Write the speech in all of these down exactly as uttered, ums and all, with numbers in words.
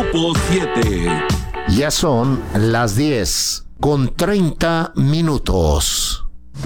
Grupo siete. Ya son las diez con treinta minutos.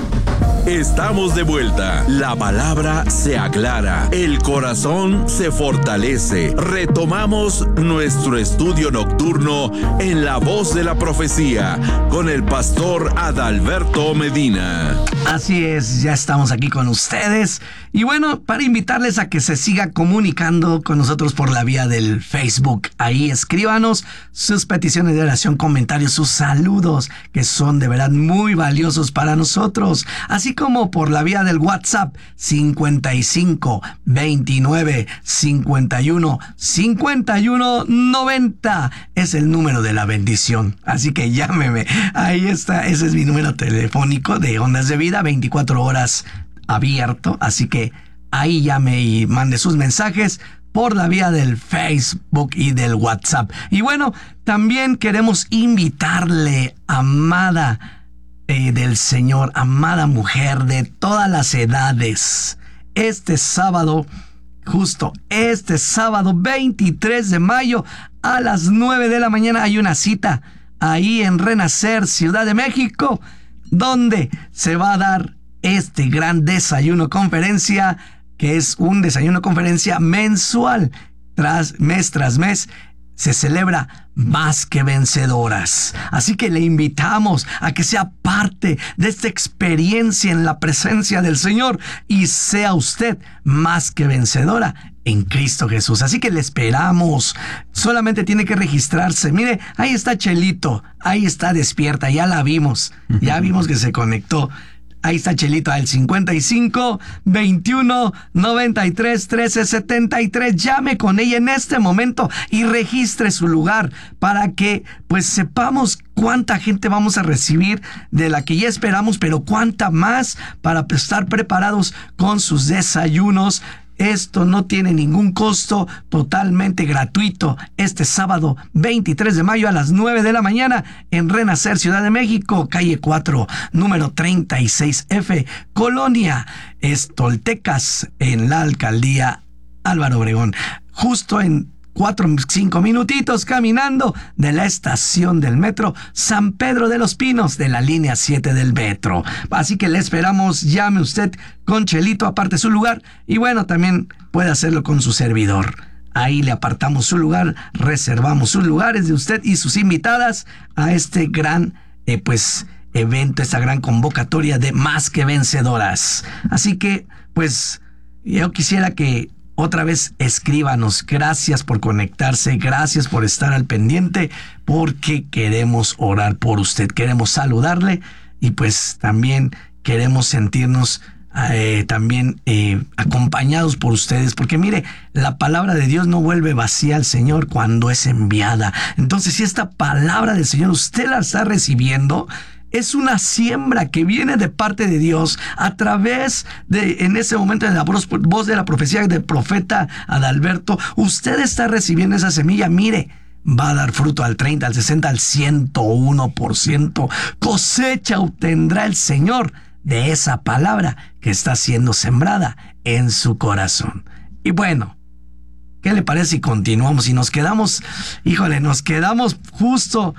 Estamos de vuelta. La palabra se aclara, el corazón se fortalece. Retomamos nuestro estudio nocturno en la voz de la profecía con el pastor Adalberto Medina. Así es, ya estamos aquí con ustedes. Y bueno, para invitarles a que se siga comunicando con nosotros por la vía del Facebook. Ahí escríbanos sus peticiones de oración, comentarios, sus saludos, que son de verdad muy valiosos para nosotros. Así como por la vía del WhatsApp cincuenta y cinco, veintinueve, cincuenta y uno, cincuenta y uno, noventa. Es el número de la bendición. Así que llámeme. Ahí está, ese es mi número telefónico de Ondas de Vida, veinticuatro horas abierto. Así que ahí llame y mande sus mensajes por la vía del Facebook y del WhatsApp. Y bueno, también queremos invitarle, amada Eh, del Señor, amada mujer de todas las edades, este sábado, justo este sábado veintitrés de mayo a las nueve de la mañana hay una cita ahí en Renacer, Ciudad de México, donde se va a dar este gran desayuno conferencia, que es un desayuno conferencia mensual, tras mes tras mes. Se celebra Más que Vencedoras. Así que le invitamos a que sea parte de esta experiencia en la presencia del Señor y sea usted más que vencedora en Cristo Jesús. Así que le esperamos. Solamente tiene que registrarse. Mire, ahí está Chelito. Ahí está despierta. Ya la vimos. Ya vimos que se conectó. Ahí está Chelito al cincuenta y cinco, veintiuno, noventa y tres, trece, setenta y tres. Llame con ella en este momento y registre su lugar para que pues sepamos cuánta gente vamos a recibir, de la que ya esperamos, pero cuánta más, para estar preparados con sus desayunos. Esto no tiene ningún costo, totalmente gratuito. Este sábado veintitrés de mayo a las nueve de la mañana en Renacer, Ciudad de México, calle cuatro, número treinta y seis F, Colonia Estoltecas, en la alcaldía Álvaro Obregón. Justo en cuatro, cinco minutitos caminando de la estación del metro San Pedro de los Pinos, de la línea siete del metro. Así que le esperamos. Llame usted con Chelito, aparte su lugar, y bueno, también puede hacerlo con su servidor. Ahí le apartamos su lugar, reservamos sus lugares de usted y sus invitadas a este gran eh, pues evento, esta gran convocatoria de Más que Vencedoras. Así que pues yo quisiera que otra vez escríbanos. Gracias por conectarse, gracias por estar al pendiente, porque queremos orar por usted, queremos saludarle y pues también queremos sentirnos eh, también eh, acompañados por ustedes, porque mire, la palabra de Dios no vuelve vacía al Señor cuando es enviada. Entonces, si esta palabra del Señor usted la está recibiendo, es una siembra que viene de parte de Dios a través de, en ese momento, de la voz, voz de la profecía del profeta Adalberto. Usted está recibiendo esa semilla. Mire, va a dar fruto al treinta, al sesenta, al ciento uno por ciento. Cosecha obtendrá el Señor de esa palabra que está siendo sembrada en su corazón. Y bueno, ¿qué le parece si continuamos y nos quedamos, híjole, nos quedamos justo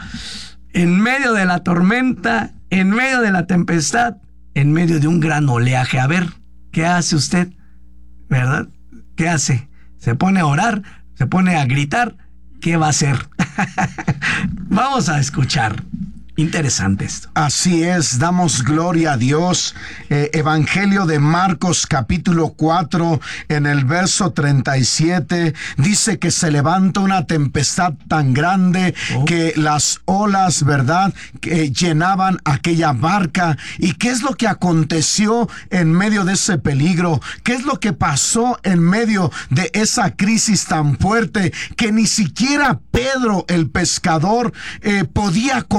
en medio de la tormenta, en medio de la tempestad, en medio de un gran oleaje? A ver, ¿qué hace usted? ¿Verdad? ¿Qué hace? ¿Se pone a orar? ¿Se pone a gritar? ¿Qué va a hacer? Vamos a escuchar. Interesante esto. Así es, damos gloria a Dios. Eh, Evangelio de Marcos, capítulo cuatro, en el verso treinta y siete, dice que se levanta una tempestad tan grande oh. que las olas, ¿verdad?, que llenaban aquella barca. ¿Y qué es lo que aconteció en medio de ese peligro? ¿Qué es lo que pasó en medio de esa crisis tan fuerte que ni siquiera Pedro, el pescador, eh, podía controlar?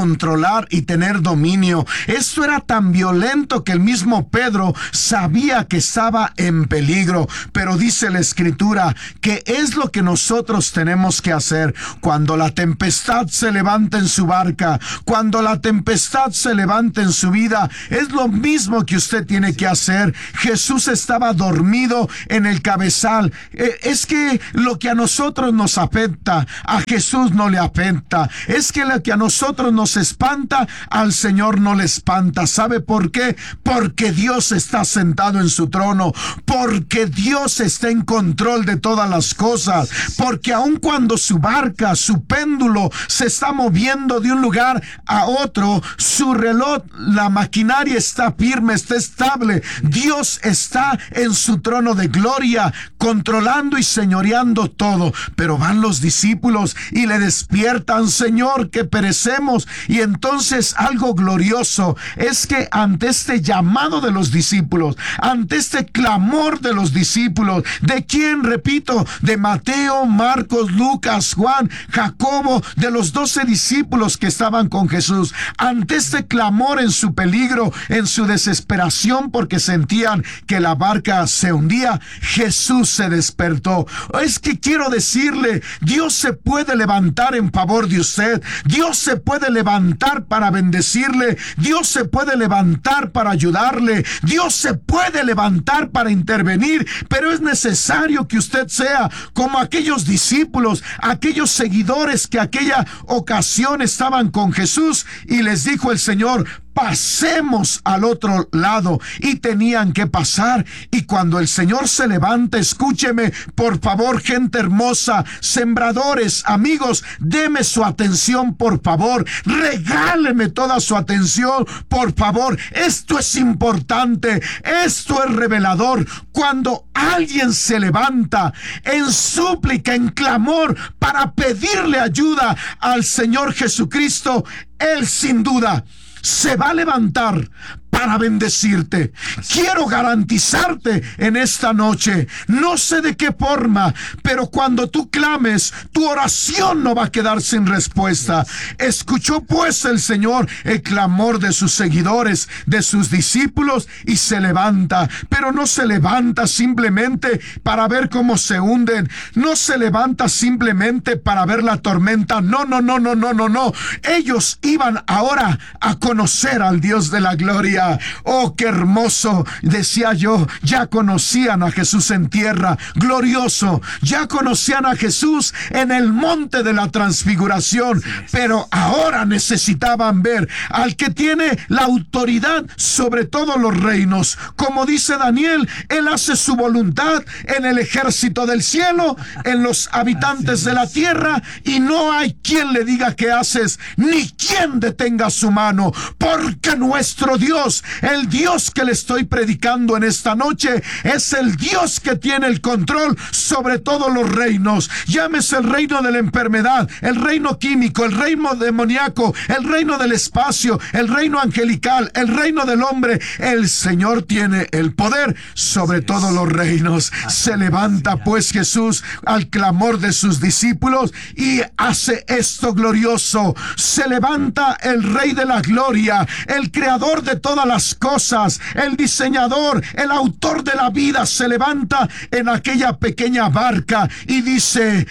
controlar y tener dominio. Esto era tan violento que el mismo Pedro sabía que estaba en peligro. Pero dice la Escritura que es lo que nosotros tenemos que hacer cuando la tempestad se levanta en su barca, cuando la tempestad se levanta en su vida. Es lo mismo que usted tiene que hacer. Jesús estaba dormido en el cabezal. Eh, es que lo que a nosotros nos afecta, a Jesús no le afecta. Es que lo que a nosotros nos espanta, al Señor no le espanta. ¿Sabe por qué? Porque Dios está sentado en su trono, porque Dios está en control de todas las cosas, porque aun cuando su barca, su péndulo se está moviendo de un lugar a otro, su reloj, la maquinaria está firme, está estable. Dios está en su trono de gloria, controlando y señoreando todo. Pero van los discípulos y le despiertan: Señor, que perecemos. Y entonces algo glorioso es que ante este llamado de los discípulos, ante este clamor de los discípulos, ¿de quién? Repito, de Mateo, Marcos, Lucas, Juan, Jacobo, de los doce discípulos que estaban con Jesús, ante este clamor en su peligro, en su desesperación porque sentían que la barca se hundía, Jesús se despertó. Es que quiero decirle, Dios se puede levantar en favor de usted, Dios se puede levantar para bendecirle, Dios se puede levantar para ayudarle, Dios se puede levantar para intervenir, pero es necesario que usted sea como aquellos discípulos, aquellos seguidores que aquella ocasión estaban con Jesús, y les dijo el Señor: pasemos al otro lado, y tenían que pasar. Y cuando el Señor se levanta, escúcheme, por favor, gente hermosa, sembradores, amigos, deme su atención, por favor, regáleme toda su atención, por favor. Esto es importante, esto es revelador. Cuando alguien se levanta en súplica, en clamor, para pedirle ayuda al Señor Jesucristo, Él sin duda se va a levantar para bendecirte. Quiero garantizarte en esta noche, no sé de qué forma, pero cuando tú clames, tu oración no va a quedar sin respuesta. Escuchó pues el Señor el clamor de sus seguidores, de sus discípulos, y se levanta. Pero no se levanta simplemente para ver cómo se hunden, no se levanta simplemente para ver la tormenta. No, no, no, no, no, no, no. Ellos iban ahora a conocer al Dios de la gloria. Oh, qué hermoso, decía yo. Ya conocían a Jesús en tierra, glorioso. Ya conocían a Jesús en el monte de la transfiguración, pero ahora necesitaban ver al que tiene la autoridad sobre todos los reinos. Como dice Daniel, Él hace su voluntad en el ejército del cielo, en los habitantes de la tierra, y no hay quien le diga qué haces, ni quien detenga su mano, porque nuestro Dios, el Dios que le estoy predicando en esta noche, es el Dios que tiene el control sobre todos los reinos. Llámese el reino de la enfermedad, el reino químico, el reino demoníaco, el reino del espacio, el reino angelical, el reino del hombre. El Señor tiene el poder sobre todos los reinos. Se levanta pues Jesús al clamor de sus discípulos y hace esto glorioso. Se levanta el Rey de la Gloria, el creador de todas las cosas, el diseñador, el autor de la vida, se levanta en aquella pequeña barca y dice: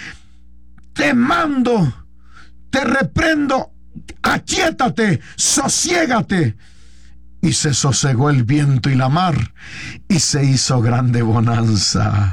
te mando, te reprendo, aquíétate, sosiégate. Y se sosegó el viento y la mar, y se hizo grande bonanza.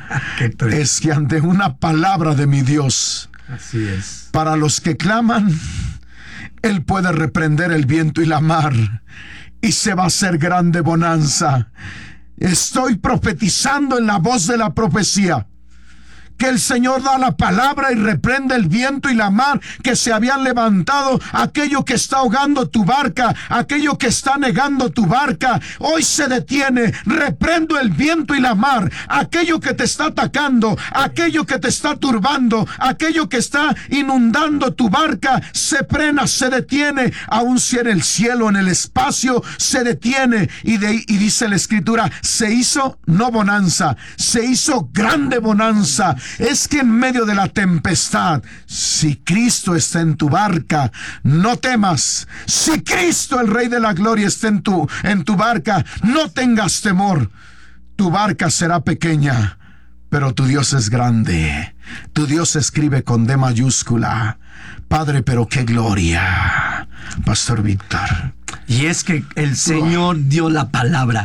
Es que ante una palabra de mi Dios, así es, para los que claman, Él puede reprender el viento y la mar, y se va a hacer grande bonanza. Estoy profetizando en la voz de la profecía que el Señor da la palabra y reprende el viento y la mar que se habían levantado, aquello que está ahogando tu barca, aquello que está negando tu barca, hoy se detiene. Reprendo el viento y la mar, aquello que te está atacando, aquello que te está turbando, aquello que está inundando tu barca, se frena, se detiene, aun si en el cielo, en el espacio, se detiene. Y, de, y dice la Escritura, se hizo no bonanza, se hizo grande bonanza. es que en medio de la tempestad, si Cristo está en tu barca, no temas. Si Cristo, el Rey de la Gloria, está en tu, en tu barca, no tengas temor. Tu barca será pequeña, pero tu Dios es grande. Tu Dios escribe con D mayúscula. Padre, pero qué gloria. Pastor Víctor. Y es que el Señor dio la palabra.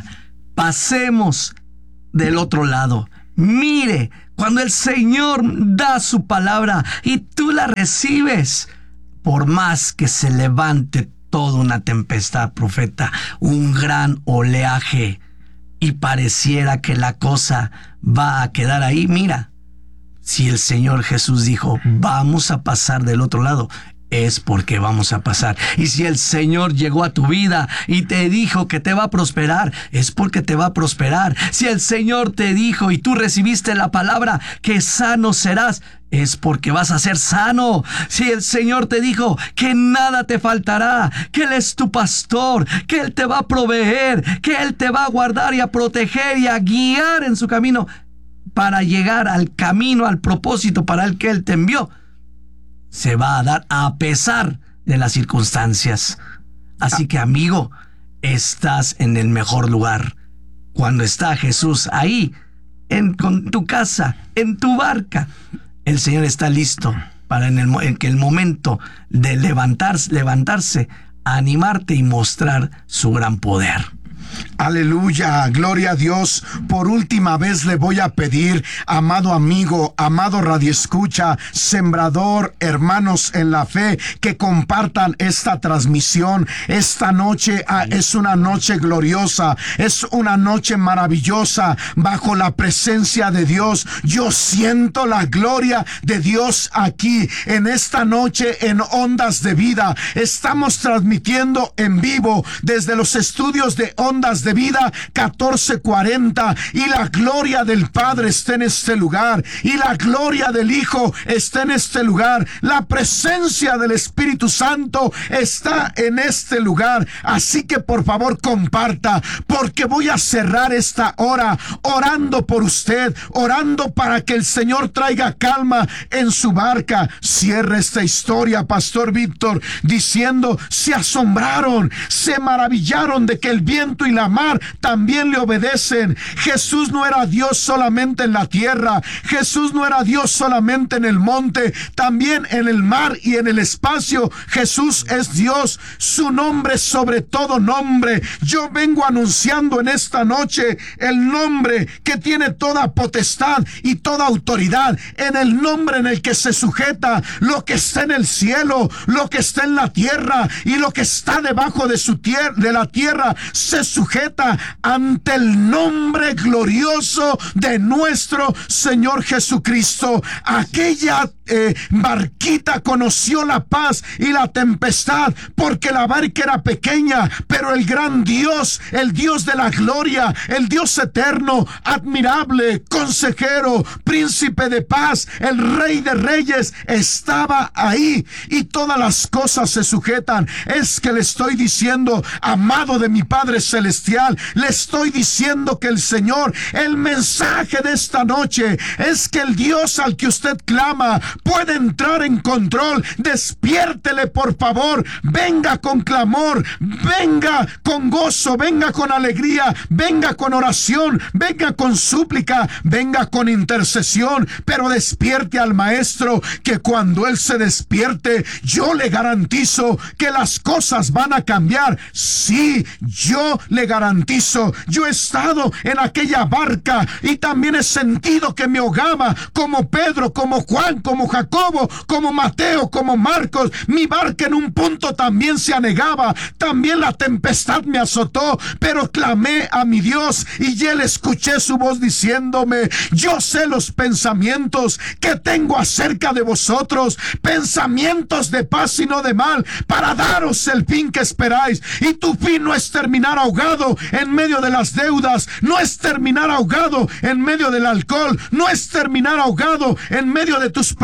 Pasemos del otro lado. Mire, cuando el Señor da su palabra y tú la recibes, por más que se levante toda una tempestad, profeta, un gran oleaje, y pareciera que la cosa va a quedar ahí, mira, si el Señor Jesús dijo, vamos a pasar del otro lado, es porque vamos a pasar. Y si el Señor llegó a tu vida y te dijo que te va a prosperar, es porque te va a prosperar. Si el Señor te dijo y tú recibiste la palabra que sano serás, es porque vas a ser sano. Si el Señor te dijo que nada te faltará, que Él es tu pastor, que Él te va a proveer, que Él te va a guardar y a proteger y a guiar en su camino para llegar al camino, al propósito para el que Él te envió, se va a dar a pesar de las circunstancias. Así que, amigo, estás en el mejor lugar. Cuando está Jesús ahí, en con tu casa, en tu barca, el Señor está listo para en, el, en que el momento de levantarse, levantarse, animarte y mostrar su gran poder. Aleluya, gloria a Dios. Por última vez le voy a pedir, amado amigo, amado radioescucha, sembrador, hermanos en la fe, que compartan esta transmisión. Esta noche ah, es una noche gloriosa, es una noche maravillosa bajo la presencia de Dios. Yo siento la gloria de Dios aquí en esta noche en Ondas de Vida. Estamos transmitiendo en vivo desde los estudios de Ondas de Vida catorce cuarenta, y la gloria del Padre está en este lugar y la gloria del Hijo está en este lugar. La presencia del Espíritu Santo está en este lugar. Así que por favor comparta, porque voy a cerrar esta hora orando por usted, orando para que el Señor traiga calma en su barca. Cierra esta historia, Pastor Víctor, diciendo: se asombraron, se maravillaron de que el viento y la mar también le obedecen. Jesús no era Dios solamente en la tierra, Jesús no era Dios solamente en el monte, también en el mar y en el espacio Jesús es Dios. Su nombre sobre todo nombre. Yo vengo anunciando en esta noche el nombre que tiene toda potestad y toda autoridad, en el nombre en el que se sujeta lo que está en el cielo, lo que está en la tierra y lo que está debajo de su tierra, de la tierra, se sujeta ante el nombre glorioso de nuestro Señor Jesucristo. Aquella eh, barquita conoció la paz y la tempestad porque la barca era pequeña, pero el gran Dios, el Dios de la gloria, el Dios eterno, admirable, consejero, príncipe de paz, el Rey de reyes, estaba ahí, y todas las cosas se sujetan. Es que le estoy diciendo, amado de mi Padre Celestial, le estoy diciendo que el Señor, el mensaje de esta noche es que el Dios al que usted clama puede entrar en control. Despiértele, por favor, venga con clamor, venga con gozo, venga con alegría, venga con oración, venga con súplica, venga con intercesión, pero despierte al Maestro, que cuando Él se despierte, yo le garantizo que las cosas van a cambiar. Sí, yo le garantizo. Yo he estado en aquella barca y también he sentido que me ahogaba, como Pedro, como Juan, como Jacobo, como Mateo, como Marcos. Mi barca en un punto también se anegaba, también la tempestad me azotó, pero clamé a mi Dios y Él escuché su voz diciéndome: yo sé los pensamientos que tengo acerca de vosotros, pensamientos de paz y no de mal, para daros el fin que esperáis. Y tu fin no es terminar ahogado en medio de las deudas, no es terminar ahogado en medio del alcohol, no es terminar ahogado en medio de tus problemas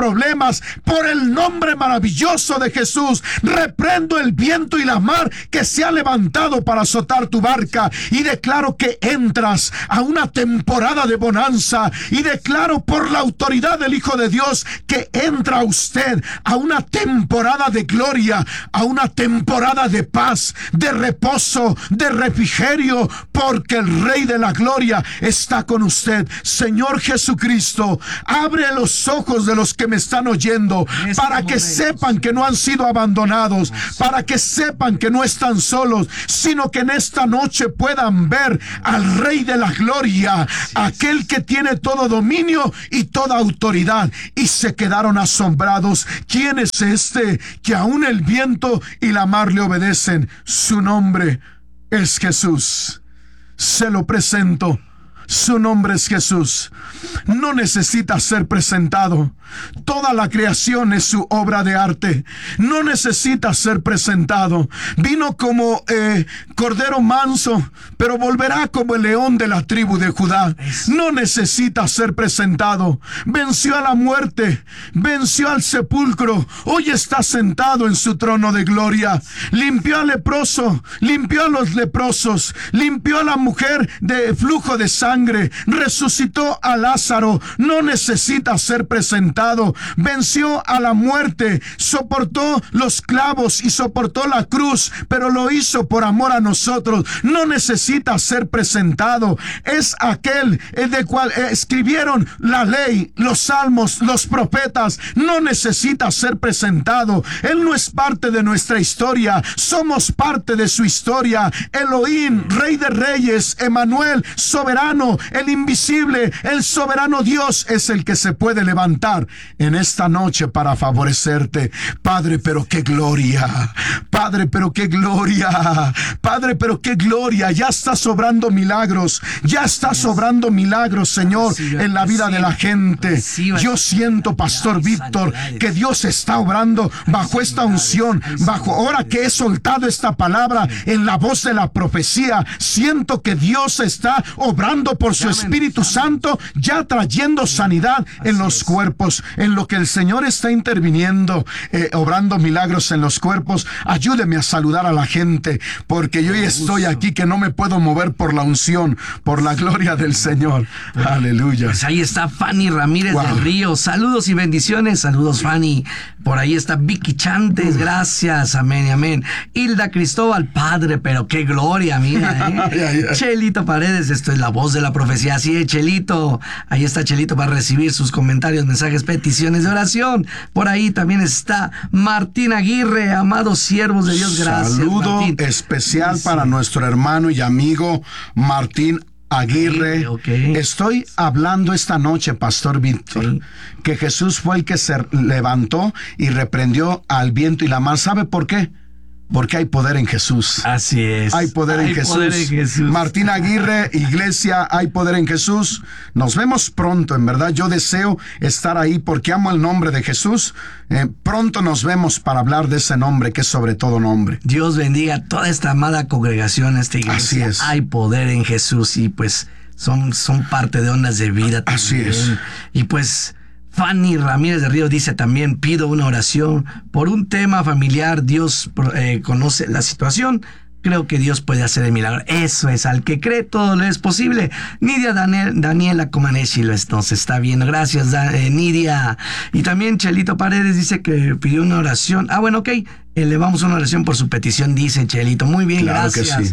problemas. Por el nombre maravilloso de Jesús, reprendo el viento y la mar que se ha levantado para azotar tu barca, y declaro que entras a una temporada de bonanza, y declaro por la autoridad del Hijo de Dios que entra usted a una temporada de gloria, a una temporada de paz, de reposo, de refrigerio, porque el Rey de la Gloria está con usted. Señor Jesucristo, abre los ojos de los que me están oyendo para que sepan que no han sido abandonados, para que sepan que no están solos, sino que en esta noche puedan ver al Rey de la Gloria, aquel que tiene todo dominio y toda autoridad. Y se quedaron asombrados. ¿Quién es este que aún el viento y la mar le obedecen? Su nombre es Jesús. Se lo presento. Su nombre es Jesús. No necesita ser presentado. Toda la creación es su obra de arte. No necesita ser presentado. Vino como eh, cordero manso, pero volverá como el león de la tribu de Judá. No necesita ser presentado. Venció a la muerte, venció al sepulcro. Hoy está sentado en su trono de gloria. Limpió al leproso, limpió a los leprosos, limpió a la mujer de flujo de sangre, resucitó a Lázaro. No necesita ser presentado. Venció a la muerte, soportó los clavos y soportó la cruz, pero lo hizo por amor a nosotros. No necesita ser presentado. Es aquel de cual escribieron la ley, los salmos, los profetas. No necesita ser presentado. Él no es parte de nuestra historia, somos parte de su historia. Elohim, Rey de Reyes, Emanuel, soberano, el invisible, el soberano Dios es el que se puede levantar en esta noche para favorecerte. Padre, pero qué gloria. Padre, pero qué gloria. Padre, pero qué gloria. Ya está sobrando milagros. Ya está sobrando milagros, Señor, en la vida de la gente. Yo siento, Pastor Víctor, que Dios está obrando bajo esta unción, bajo ahora que he soltado esta palabra en la voz de la profecía. Siento que Dios está obrando por su Espíritu Santo, ya trayendo sanidad en los cuerpos. En lo que el Señor está interviniendo, eh, obrando milagros en los cuerpos, ayúdeme a saludar a la gente, porque yo hoy estoy aquí que no me puedo mover por la unción, por la gloria del Señor. Aleluya. Pues ahí está Fanny Ramírez Wow. del Río. Saludos y bendiciones. Saludos, Fanny. Por ahí está Vicky Chantes. Gracias. Amén y amén. Hilda Cristóbal. Padre, pero qué gloria, mira. ¿eh? Ay, ay, ay. Chelito Paredes. Esto es la voz de la profecía. Así es, Chelito. Ahí está Chelito para recibir sus comentarios, mensajes, peticiones de oración. Por ahí también está Martín Aguirre. Amados siervos de Dios, gracias. Saludo Martín. especial Sí. para nuestro hermano y amigo Martín Aguirre. Ok, ok. Estoy hablando esta noche, Pastor Víctor, Sí. que Jesús fue el que se levantó y reprendió al viento y la mar. ¿Sabe por qué? Porque hay poder en Jesús. Así es. Hay poder, Hay en, Jesús. poder en Jesús. Martín Aguirre, iglesia, hay poder en Jesús. Nos vemos pronto, en verdad. Yo deseo estar ahí porque amo el nombre de Jesús. Eh, pronto nos vemos para hablar de ese nombre que es sobre todo nombre. Dios bendiga a toda esta amada congregación, esta iglesia. Así es. Hay poder en Jesús y pues son, son parte de ondas de vida también. Así es. Y pues Fanny Ramírez de Río dice también, pido una oración por un tema familiar. Dios eh, conoce la situación. Creo que Dios puede hacer el milagro. Eso es, al que cree todo lo es posible. Nidia Daniel, Daniela Comaneshi nos está viendo. Gracias, Da, eh, Nidia. Y también Chelito Paredes dice que pidió una oración. Ah, bueno, ok. Elevamos una oración por su petición, dice Chelito. Muy bien, Claro que gracias. sí.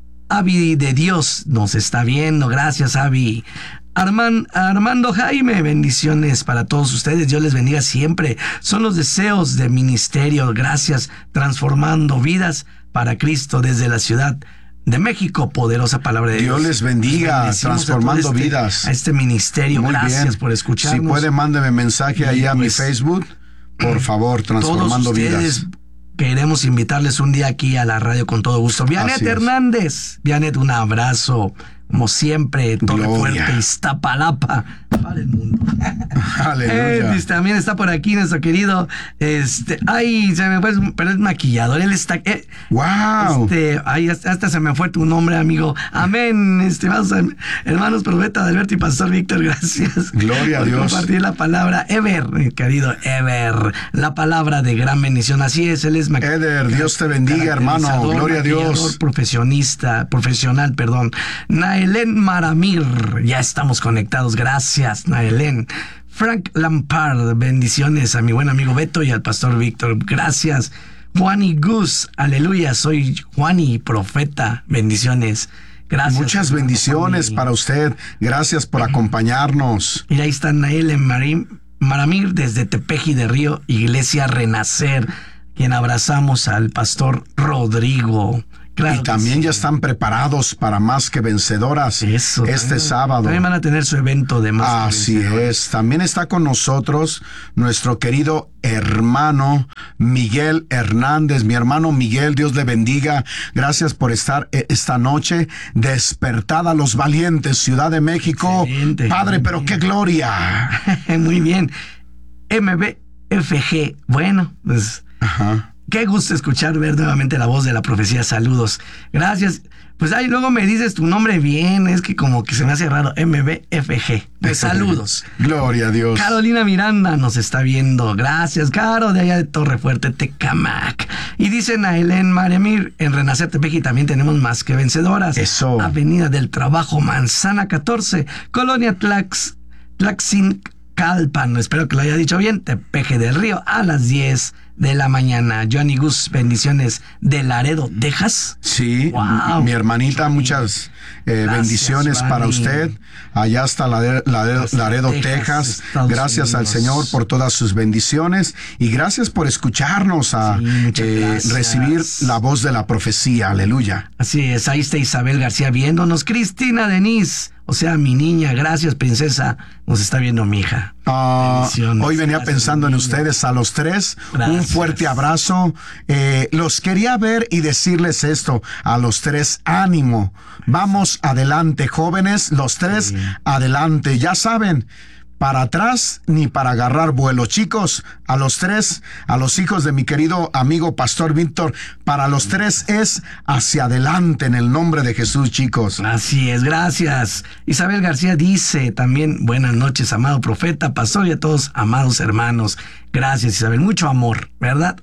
Avi de Dios nos está viendo. Gracias, Avi. Arman, Armando Jaime, bendiciones para todos ustedes. Dios les bendiga siempre. Son los deseos de ministerio. Gracias, transformando vidas para Cristo desde la ciudad de México. Poderosa palabra de Dios. Dios les bendiga, Bendecimos transformando a todo este, vidas. A este ministerio. Muy Gracias bien. por escucharnos. Si puede, mándeme mensaje ahí Y a mi pues, Facebook. Por favor, transformando todos ustedes, vidas. queremos invitarles un día aquí a la radio con todo gusto. Vianet Así es. Hernández. Vianet, un abrazo. como siempre, Torre Gloria. Fuerte, Iztapalapa, para el mundo. Aleluya. Eh, también está por aquí nuestro querido, este, ay, se me fue, pero es maquillador, él está, eh, Wow. este, ay, hasta, hasta se me fue tu nombre, amigo. Amén, estimados hermanos, profeta Alberto y pastor Víctor, gracias. Gloria a por Dios. compartir la palabra, Ever, mi querido Ever, la palabra de gran bendición, así es, él es maqui- Eder, Dios te bendiga, hermano. caracterizador, Gloria a Dios. maquillador, profesionista, profesional, perdón. Naelén Maramir, ya estamos conectados, gracias, Naelén. Frank Lampard, bendiciones a mi buen amigo Beto y al pastor Víctor, gracias. Juani Gus, aleluya, soy Juani, profeta, bendiciones. Gracias. Muchas hermano bendiciones Juani. para usted. Gracias por acompañarnos. Mira, ahí está Naelén Marim- Maramir desde Tepeji de Río, Iglesia Renacer, quien abrazamos al pastor Rodrigo. Claro Y que también sí. ya están preparados para Más que Vencedoras Eso, este también- sábado. También van a tener su evento de Más que Así Vencedores. es. También está con nosotros nuestro querido hermano Miguel Hernández. Mi hermano Miguel, Dios le bendiga. Gracias por estar eh, esta noche. Despertada a los valientes, Ciudad de México. Excelente. Padre, pero qué gloria. Muy bien. M B F G. Bueno, pues Ajá. qué gusto escuchar, ver nuevamente la voz de la profecía. Saludos. Gracias. Pues ahí luego me dices tu nombre bien. Es que como que se me hace raro. M B F G. Pues saludos. Gloria a Dios. Carolina Miranda nos está viendo. Gracias, Caro, de allá de Torre Fuerte, Tecamac. Y dice Naelén Mariamir, en Renacer Tepeji también tenemos Más que Vencedoras. Eso. Avenida del Trabajo, Manzana catorce, Colonia Tlax, Tlaxincalpan, espero que lo haya dicho bien, Tepeji del Río, a las diez de la mañana. Johnny Gus, bendiciones de Laredo, Texas. Sí, Wow. mi hermanita, muchas eh, Gracias, bendiciones Fanny. para usted. Allá hasta Laredo, Laredo, Hasta Laredo, Texas, Texas. Estados Gracias al Unidos. Señor por todas sus bendiciones y gracias por escucharnos a Sí, muchas eh, gracias. recibir la voz de la profecía. Aleluya. Así es, ahí está Isabel García viéndonos. Cristina Denise, o sea, mi niña, gracias, princesa. Nos está viendo mi hija. Ah, Bendiciones. hoy venía Gracias, pensando en niña. ustedes, a los tres, un Gracias. fuerte abrazo. Eh, los quería ver y decirles esto, a los tres, ánimo. Vamos adelante, jóvenes, los tres, Sí. adelante. Ya saben, para atrás ni para agarrar vuelo. Chicos, a los tres, a los hijos de mi querido amigo Pastor Víctor, para los tres es hacia adelante en el nombre de Jesús, chicos. Así es, gracias. Isabel García dice también, buenas noches, amado profeta, pastor y a todos, amados hermanos. Gracias, Isabel. Mucho amor, ¿verdad?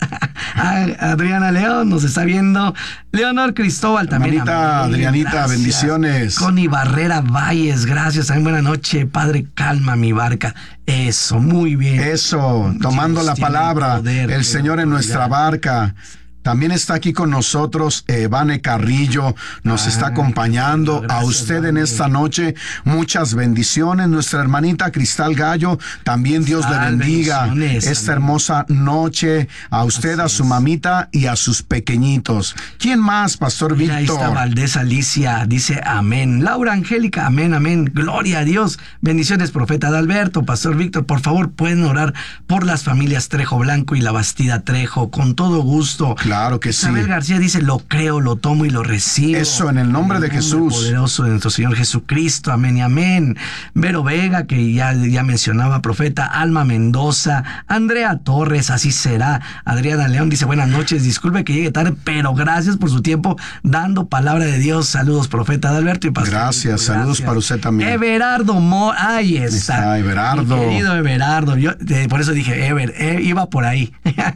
Adriana León nos está viendo. Leonor Cristóbal también. Hermanita amén, Adrianita, gracias. bendiciones. Connie Barrera Valles, gracias. También buena noche, Padre, calma mi barca. Eso, muy bien. Eso, tomando Dios la tiene palabra, poder, el tiene Señor en nuestra autoridad. barca. También está aquí con nosotros eh, Vane Carrillo, nos Ah, está acompañando. gracias, a usted en Vane. esta noche, muchas bendiciones. Nuestra hermanita Cristal Gallo, también Dios le Sal, bendiga bendiciones, esta amén. hermosa noche. A usted, Así a su es. mamita y a sus pequeñitos. ¿Quién más, Pastor Mira, ahí está Víctor? Valdés Alicia, dice amén. Laura Angélica, amén, amén. Gloria a Dios. Bendiciones, profeta Adalberto, Pastor Víctor. Por favor, pueden orar por las familias Trejo Blanco y la Bastida Trejo. Con todo gusto. Claro que sí. Isabel García dice, lo creo, lo tomo y lo recibo. Eso, en el nombre de Jesús. Poderoso de nuestro Señor Jesucristo. Amén y amén. Vero Vega, que ya, ya mencionaba, profeta. Alma Mendoza. Andrea Torres, así será. Adriana León dice, buenas noches. Disculpe que llegue tarde, pero gracias por su tiempo dando palabra de Dios. Saludos, profeta Adalberto y pastor. Gracias, saludos para usted también. Everardo Mo, ahí está. Está Everardo. Mi querido Everardo. Yo, eh, por eso dije, Ever, eh, iba por ahí.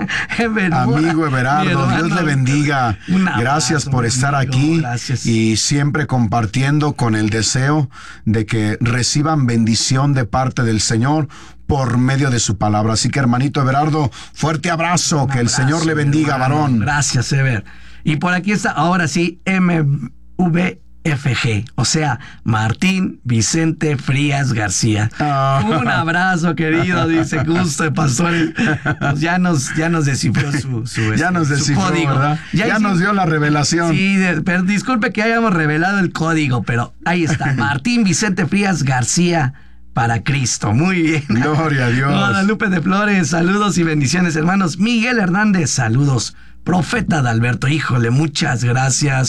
Ever, Amigo Everardo, mi hermano. Dios le bendiga. Un abrazo, Gracias por mi estar amigo, aquí gracias. y siempre compartiendo con el deseo de que reciban bendición de parte del Señor por medio de su palabra. Así que, hermanito Everardo, fuerte abrazo, Un que el abrazo, Señor le mi bendiga, hermano. varón. Gracias, Ever. Y por aquí está, ahora sí, M V F G, o sea, Martín Vicente Frías García. Ah. Un abrazo, querido, dice gusto de pastores. Pues ya nos, ya nos descifró su, su, Ya este, nos su descifró, código. ¿verdad? Ya, hicimos- nos dio la revelación. Sí, de- pero disculpe que hayamos revelado el código, pero ahí está, Martín Vicente Frías García. Para Cristo, muy bien. Gloria a Dios. Guadalupe de Flores, saludos y bendiciones, hermanos. Miguel Hernández, saludos. Profeta Adalberto, híjole, muchas gracias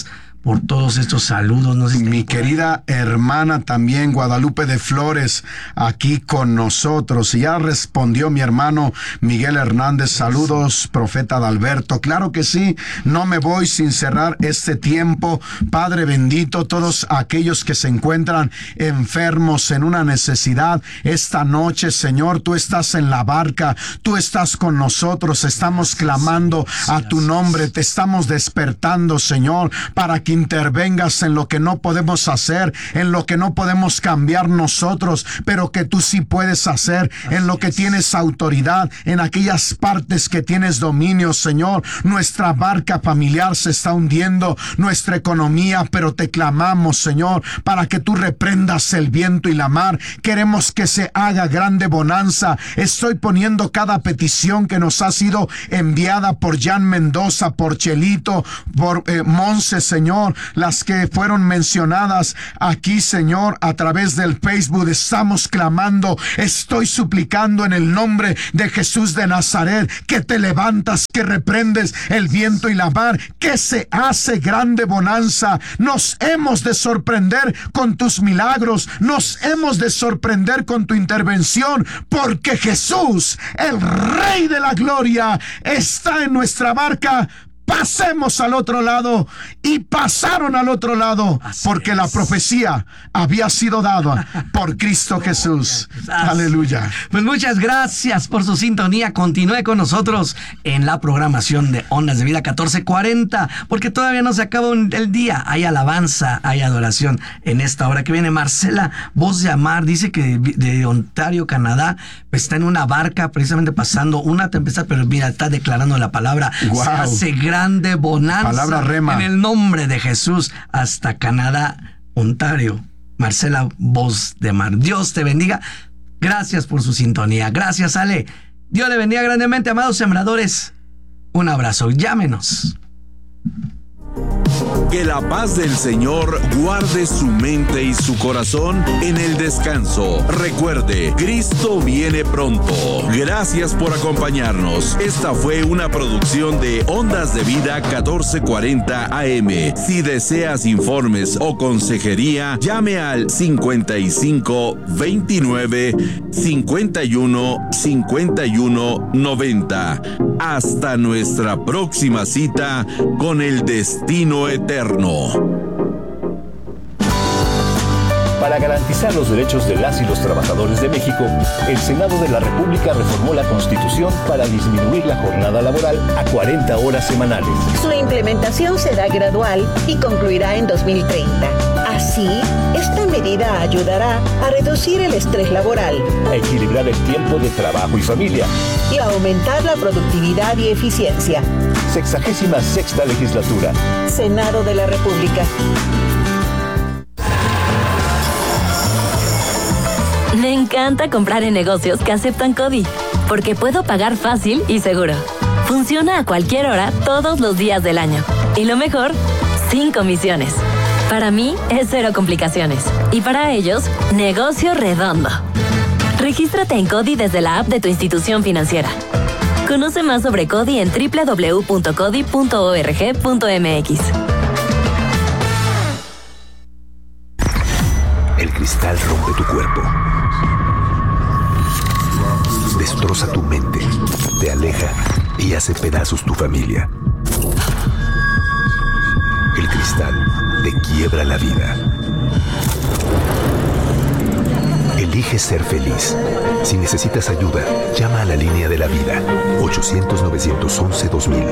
por todos estos saludos. No sé si Mi querida hermana también, Guadalupe de Flores, aquí con nosotros. Y ya respondió mi hermano Miguel Hernández. Saludos, profeta Adalberto. Claro que sí, no me voy sin cerrar este tiempo. Padre bendito, todos aquellos que se encuentran enfermos en una necesidad, esta noche, Señor, tú estás en la barca, tú estás con nosotros, estamos clamando a tu nombre, te estamos despertando, Señor, para que intervengas en lo que no podemos hacer, en lo que no podemos cambiar nosotros, pero que tú sí puedes hacer, en lo que tienes autoridad, en aquellas partes que tienes dominio, Señor. Nuestra barca familiar se está hundiendo, nuestra economía, pero te clamamos, Señor, para que tú reprendas el viento y la mar. Queremos que se haga grande bonanza. Estoy poniendo cada petición que nos ha sido enviada por Jan Mendoza, por Chelito, por eh, Monse, Señor, las que fueron mencionadas aquí, Señor, a través del Facebook. Estamos clamando, estoy suplicando en el nombre de Jesús de Nazaret, que te levantas, que reprendes el viento y la mar, que se hace grande bonanza. Nos hemos de sorprender con tus milagros, nos hemos de sorprender con tu intervención, porque Jesús, el Rey de la Gloria, está en nuestra barca. Pasemos al otro lado. Y pasaron al otro lado, Así porque es. la profecía había sido dada por Cristo Jesús. Aleluya. Pues muchas gracias por su sintonía. Continúe con nosotros en la programación de Ondas de Vida catorce cuarenta, porque todavía no se acaba el día. Hay alabanza, hay adoración en esta hora que viene. Marcela Voz de Amar dice que de Ontario, Canadá, pues está en una barca precisamente pasando una tempestad, pero mira, está declarando la palabra. Wow. Se hace grande bonanza. Palabra rema. En el nombre de Jesús, hasta Canadá, Ontario. Marcela Voz de Mar. Dios te bendiga. Gracias por su sintonía. Gracias, Ale. Dios le bendiga grandemente, amados sembradores. Un abrazo. Llámenos. Que la paz del Señor guarde su mente y su corazón en el descanso. Recuerde, Cristo viene pronto. Gracias por acompañarnos. Esta fue una producción de Ondas de Vida catorce cuarenta A M. Si deseas informes o consejería, llame al cincuenta y cinco veintinueve cincuenta y uno cincuenta y uno noventa. Hasta nuestra próxima cita con el destino eterno. Para garantizar los derechos de las y los trabajadores de México, el Senado de la República reformó la Constitución para disminuir la jornada laboral a cuarenta horas semanales. Su implementación será gradual y concluirá en dos mil treinta. Así, esta medida ayudará a reducir el estrés laboral, A equilibrar el tiempo de trabajo y familia. y a aumentar la productividad y eficiencia. Sexagésima sexta legislatura. Senado de la República. Me encanta comprar en negocios que aceptan CODI, porque puedo pagar fácil y seguro. Funciona a cualquier hora, todos los días del año. Y lo mejor, sin comisiones. Para mí, es cero complicaciones. Y para ellos, negocio redondo. Regístrate en CODI desde la app de tu institución financiera. Conoce más sobre CODI en doble u doble u doble u punto codi punto org punto m x. El cristal rompe tu cuerpo. Destroza tu mente, te aleja y hace pedazos tu familia. El cristal te quiebra la vida. Elige ser feliz. Si necesitas ayuda, llama a la línea de la vida. ochocientos nueve once dos mil.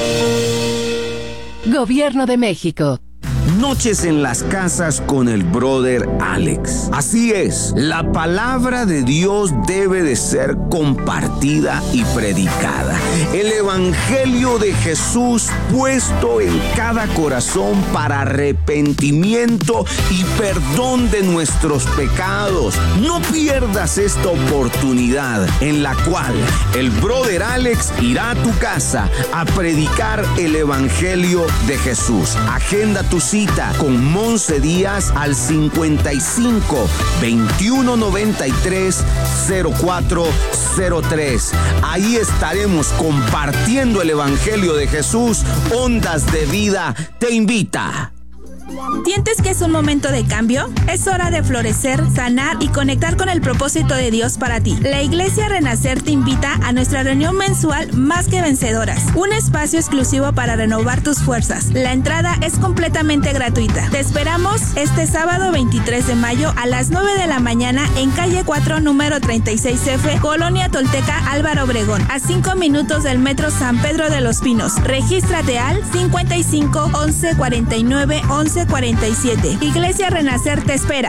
Gobierno de México. Noches en las casas con el brother Alex. Así es, la palabra de Dios debe de ser compartida y predicada. El evangelio de Jesús puesto en cada corazón para arrepentimiento y perdón de nuestros pecados. No pierdas esta oportunidad en la cual el brother Alex irá a tu casa a predicar el evangelio de Jesús. Agenda tu cita con Monse Díaz al cincuenta y cinco veintiuno noventa y tres cero cuatro cero tres. Ahí estaremos compartiendo el evangelio de Jesús. Ondas de Vida te invita. ¿Sientes que es un momento de cambio? Es hora de florecer, sanar y conectar con el propósito de Dios para ti. La Iglesia Renacer te invita a nuestra reunión mensual Más que Vencedoras, un espacio exclusivo para renovar tus fuerzas. La entrada es completamente gratuita. Te esperamos este sábado veintitrés de mayo a las nueve de la mañana en calle cuatro, número treinta y seis F, Colonia Tolteca, Álvaro Obregón, a cinco minutos del metro San Pedro de los Pinos. Regístrate al cincuenta y cinco, once, cuarenta y nueve, once, cuarenta y siete. Iglesia Renacer te espera.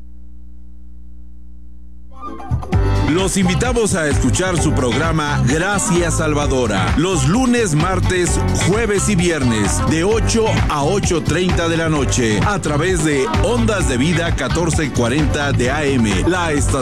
Los invitamos a escuchar su programa Gracia Salvadora los lunes, martes, jueves y viernes de ocho a ocho treinta de la noche a través de Ondas de Vida catorce cuarenta de A M, la estación